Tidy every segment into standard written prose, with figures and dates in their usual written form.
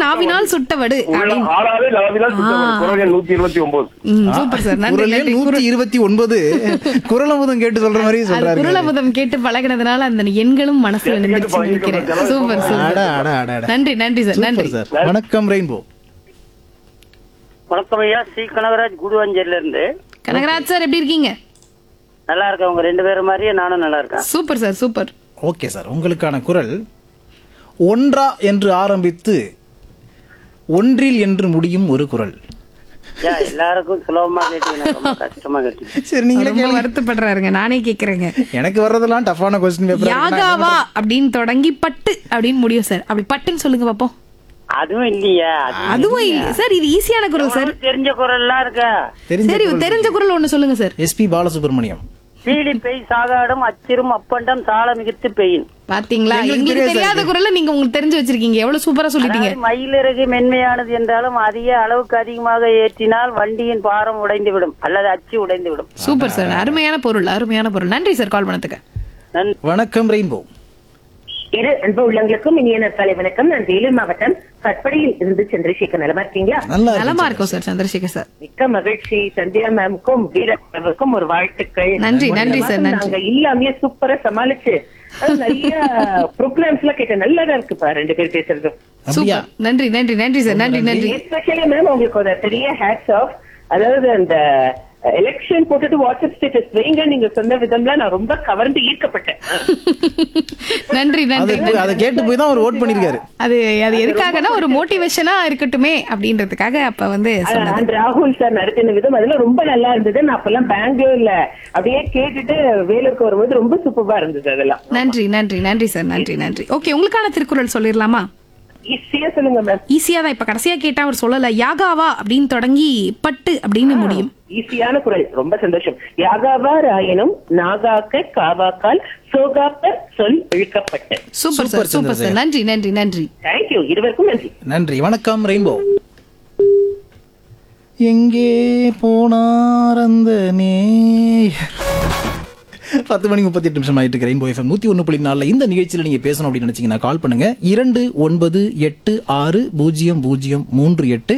நாவினால் சுட்டவடு அப்படின்னு. ஆளாவே நாவினால் சுட்டவடு. குரல் எண் 129. சூப்பர் சார், நன்றி குரல் எண் நன்றி. 129. குரலமுதம் கேட்டு சொல்ற மாதிரி அது சொல்றாரு. குரலமுதம் கேட்டு பழகினதுனால அந்த எண்களும் மனசுல நின்றுச்சு நினைக்கிறேன். சூப்பர் அட, சூப்பர். அட, அட, அட. நன்றி நன்றி சார், நன்றி சூப்பர் சார். வணக்கம் ரெயின்போ. வணக்கம் ஐயா, ஸ்ரீ கனகராஜ் குடுவாஞ்சேரில இருந்து. கனகராஜ் சார் எப்படி இருக்கீங்க? நல்லா இருக்கேன். உங்க 2 பேரும் மாதிரியே நானும் நல்லா இருக்கேன். Super sir, super. Okay sir, உங்களுக்கான குரல் ஒன்றா என்று ஆரம்பித்து ஒன்றில் என்று முடியும் ஒரு குரல். ஐயா, எல்லாருக்கும் சுலபமா கேட்டீங்க, ரொம்ப கஷ்டமா கேட்டீங்க. சரி, நீங்களே ரொம்ப கேளுங்க. வருத்தப்படுறாருங்க, நானே கேக்குறேங்க. எனக்கு வர்றதெல்லாம் டஃப்பான கொஸ்டின் பேப்பர். யாகாவா அப்படின்னு தொடங்கி பட்டு அப்படின்னு முடியும் சார். அப்படி பட்டுன்னு சொல்லுங்க பாப்போம். அதுவும் இல்லையா? அதுவும் இல்ல சார், இது ஈஸியான குரல் சார். தெரிஞ்ச குரல் எல்லாம் இருக்கா? சரி, தெரிஞ்ச குரல் ஒண்ணு சொல்லுங்க சார். எஸ்பி பாலசுப்ரமணியம். பீடி பெய் சாகாடும் அச்சிரும் அப்பண்டம் சால மிகுத்து பெயின். பாத்தீங்களா, எங்களுக்கு தெரியாத குரல்ல நீங்க உங்களுக்கு தெரிஞ்சு வச்சிருக்கீங்க. எவ்வளவு சூப்பரா சொல்லிட்டீங்க. மயிலிறகு மென்மையானது என்றாலும் அதிக அளவுக்கு அதிகமாக ஏற்றினால் வண்டியின் பாரம் உடைந்து விடும் அல்லது அச்சு உடைந்து விடும். சூப்பர் சார், அருமையான பொருள், அருமையான பொருள். நன்றி சார் கால் பண்ணதுக்கு. வணக்கம் ரெயின்போ. இரு அன்பு உள்ளங்களுக்கும் இனிய நற்காலை வணக்கம். நான் வேலூர் மாவட்டம் கட்படியில் இருந்து சந்திரசேகர். நலமா இருக்கீங்களா? நலமா இருக்கும் சார் சந்திரசேகர் சார். மிக்க மகிழ்ச்சி. சந்தியா மேமுக்கும் வீரர்களுக்கும் ஒரு வாழ்த்துக்கள். நன்றி நன்றி சார், நன்றி. நாங்க இல்லாமே சூப்பரா சமாளிச்சு நிறைய ப்ரோக்ராம்ஸ் எல்லாம் கேட்ட நல்லாதான் இருக்குப்பா 2 பேர் பேசுறது. அப்படியா? சூப்பர், நன்றி நன்றி நன்றி சார், நன்றி நன்றி. எஸ்பெஷலி மேம் உங்களுக்கு ஒரு பெரிய ஹேட்ஸ் ஆஃப். அதாவது அந்த எலெக்ஷன் போட்டுட்டு வாட்ஸ்அப் ஸ்டேட்டஸ் வைங்க நீங்க சொன்ன விதம்ல நான் ரொம்ப கவர்ந்து ஈர்க்கப்பட்டேன். நன்றி நன்றி. அதை கேட்டு போய் தான் அவர் ஓட் பண்ணிருக்காரு. அது எதுக்காகனா ஒரு மோட்டிவேஷனா இருக்கட்டுமே அப்படின்றதுக்காக அப்ப வந்து அந்த ராகுல் சார் நடத்தின விதம் அதெல்லாம் ரொம்ப நல்லா இருந்தது. நான் அப்பெல்லாம் பெங்களூர்ல அப்படியே கேட்டுட்டு வேலூருக்கு வரும்போது ரொம்ப சூப்பரா இருந்தது அதெல்லாம். நன்றி நன்றி நன்றி சார், நன்றி நன்றி. ஓகே, உங்களுக்கான திருக்குறள் சொல்லிடலாமா? ஈஸியா சொல்லுங்க மேம். ஈஸியா தான். இப்ப கடைசியா கேட்டா அவர் சொல்லல. யாகாவா அப்படின்னு தொடங்கி பட்டு அப்படின்னு முடியும். ஈஸியான குரல், ரொம்ப சந்தோஷம். யாகாவா ராயனும் நாகாக்க காவாக்கால் சோகாப்ப சொல் இழுக்கப்பட்டு. Super sir, super sir. நன்றி நன்றி நன்றி. தேங்க்யூ, இருவருக்கும் நன்றி. நன்றி. வணக்கம் ரெயின்போ. எங்கே போனார் அந்த 10:38 ஆயிட்டு இருக்கு. ரெயின்போ எஃப்எம் 101.4 இந்த நிகழ்ச்சியில் நீங்க பேசணும் அப்படின்னு நினைச்சீங்கன்னா கால் பண்ணுங்க. 29860038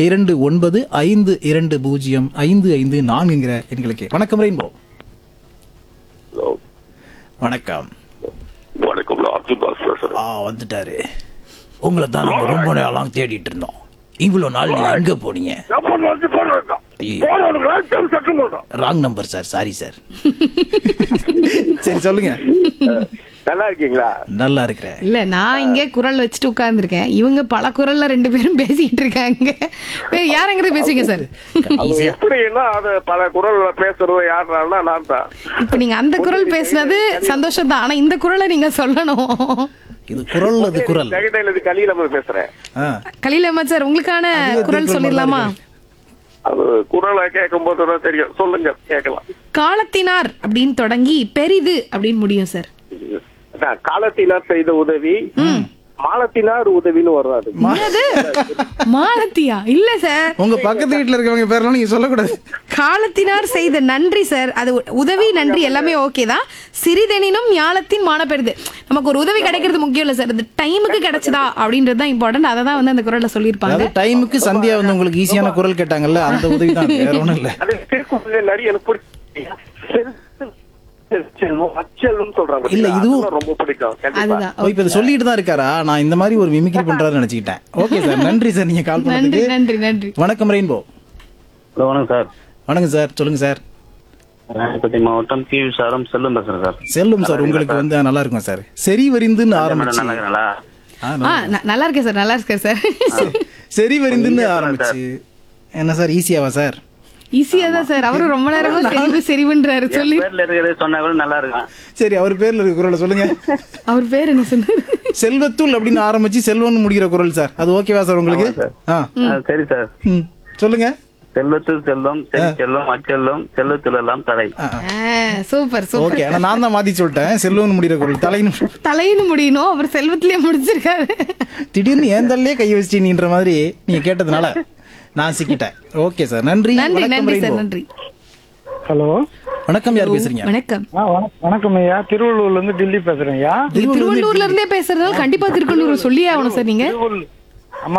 2952052055 எண்களுக்கு. வணக்கம் ரெயின்போ. வணக்கம். வணக்கம், நான் அர்ஜுன் தாஸ் பேசுறேன். வந்துட்டாரு. உங்களை தான் நம்ம ரொம்ப நாளாக தேடிட்டு இருந்தோம். இவ்வளவு நாள் நீங்க எங்க போனீங்க? Wrong number sir, sorry sir. சரி சொல்லுங்க. நல்லா இருக்கீங்களா? நல்லா இருக்கிறேன். இல்ல, நான் இங்க குரல் வச்சுட்டு உட்கார்ந்து இருக்கேன். இவங்க பல குரல்ல 2 பேரும் பேசிட்டு இருக்காங்க. யாருங்கிறது பேசுங்க சார். எப்படின்னா அது பல குரல் பேசுறது யாருன்னா நான் தான். இப்ப நீங்க அந்த குரல் பேசுனது சந்தோஷம் தான். ஆனா இந்த குரலை நீங்க சொல்லணும். இது குரல், அது குரல். கலியில பேசுறேன். கலீல் அஹ்மத் சார், உங்களுக்கான குரல் சொல்லிடலாமா? அது குரலை கேட்கும் போது தெரியும். சொல்லுங்க, கேட்கலாம். காலத்தினார் அப்படின்னு தொடங்கி பெரிது அப்படின்னு முடியும் சார். காலத்தினார் செய்த உதவி மாலத்தினார் உதவின்னு வர்றாது. மாலத்தியா? இல்ல சார், உங்க பக்கத்து வீட்டுல இருக்கவங்க பேரெல்லாம் நீங்க சொல்லக்கூடாது. காலத்தினார் செய்த நன்றி சார். அது உதவி நன்றி எல்லாமே ஓகே தான். சிறிதெனினும் ஞாலத்தின் மானப்பெரிது. நமக்கு ஒரு உதவி கிடைக்கிறது முக்கியம் இல்ல சார், அது டைமுக்கு கிடைச்சதா அப்படின்றது தான் இம்பார்ட்டன்ட். அதை தான் வந்து அந்த குரல்ல சொல்லியிருப்பாங்க. டைமுக்கு சந்தியா வந்து உங்களுக்கு ஈஸியான குரல் கேட்டாங்கல்ல, அந்த உதவி தான், வேற ஒண்ணும் இல்ல. இல்ல, இதுவும் ரொம்ப பிடிக்கும். இப்ப இதை சொல்லிட்டு தான் இருக்காரா? நான் இந்த மாதிரி ஒரு மிமிக்ரி பண்றாரு நினைச்சுக்கிட்டேன். ஓகே சார், நன்றி சார், நீங்க கால் பண்ணதுக்கு. நன்றி நன்றி. வணக்கம் ரெயின்போ. வணக்கம் சார். வணக்கம் சார், சொல்லுங்க சார். ராணிப்பேட்டை மாவட்டம் கி விசாரம் செல்லும் பேசுறேன் சார். செல்லும் சார், உங்களுக்கு வந்து நல்லா இருக்கும் சார். சரி வரிந்துன்னு ஆரம்பிச்சு. நல்லா இருக்கேன் சார், நல்லா இருக்கேன் சார். சரி வரிந்துன்னு ஆரம்பிச்சு என்ன சார், ஈஸியாவா சார்? ஈஸியா தான் சார். அவரும் ரொம்ப நேரமா செறிவுன்றாரு. சொல்லி சொன்னா நல்லா இருக்கும். சரி, அவர் பேர்ல இருக்க குரலை சொல்லுங்க. அவர் பேர் என்ன சொன்னாரு? செல்வத்துள் அப்படின்னு ஆரம்பிச்சு செல்வன் முடிகிற குரல் சார். அது ஓகேவா சார் உங்களுக்கு? சரி சார், சொல்லுங்க. செல்வத்தில் செல்வம், செல்வம் அச்செல்வம், செல்வத்தில் எல்லாம் தலை. Super super. ஓகே, ஆனா நான் தான் மாத்தி சொல்லிட்டேன். செல்வன் முடிகிற குரல் தலைன்னு முடியணும். அவர் செல்வத்திலேயே முடிச்சிருக்காரு. திடீர்னு ஏந்தல்லே கை வச்சிட்டீங்கன்ற மாதிரி நீங்க கேட்டதுனால நான் சிக்கிட்டேன். ஓகே சார், நன்றி. நன்றி நன்றி சார், நன்றி. ஹலோ, வணக்கம், யார் பேசுறீங்க? வணக்கம். வணக்கம் ஐயா, திருவள்ளூர்ல இருந்து டில்லி பேசுறேன் ஐயா. திருவள்ளூர்ல இருந்தே பேசுறதால கண்டிப்பா திருவள்ளூர் சொல்லியே ஆகணும் சார். நீங்க